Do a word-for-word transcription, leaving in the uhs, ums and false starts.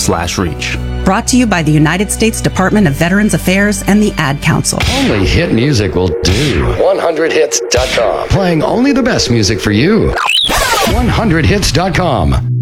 slash reach. Brought to you by the United States Department of Veterans Affairs and the Ad Council. Only hit music will do. one hundred hits dot com. Playing only the best music for you. one hundred hits dot com.